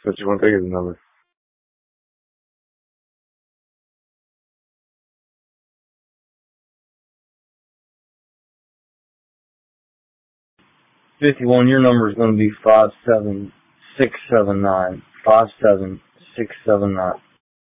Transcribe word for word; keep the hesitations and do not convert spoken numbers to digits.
What you want to take as a number? fifty-one, your number is going to be five seven six seven nine. five seven six seven nine.